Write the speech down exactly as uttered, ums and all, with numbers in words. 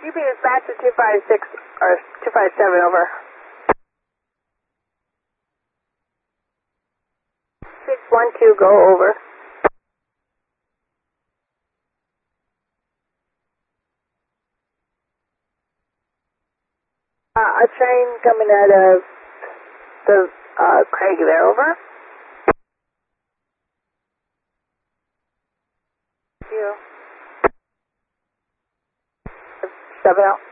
U P dispatch to two five six or two five seven, over. six one two, go, over. Uh, a train coming out of the uh, Craig there, over. Thank you. Seven out.